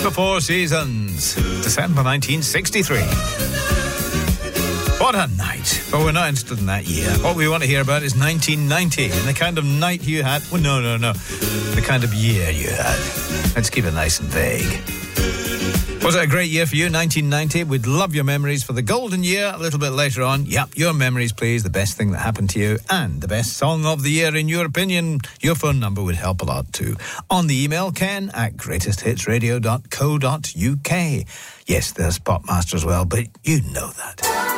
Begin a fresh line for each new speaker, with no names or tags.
The Four Seasons, December 1963. What a night. But we're not interested in that year. What we want to hear about is 1990 and the kind of night you had. Well, no. The kind of year you had. Let's keep it nice and vague. Was it a great year for you, 1990? We'd love your memories for the golden year a little bit later on. Yep, your memories, please. The best thing that happened to you and the best song of the year, in your opinion. Your phone number would help a lot too. On the email, ken@greatesthitsradio.co.uk. Yes, there's Popmaster as well, but you know that.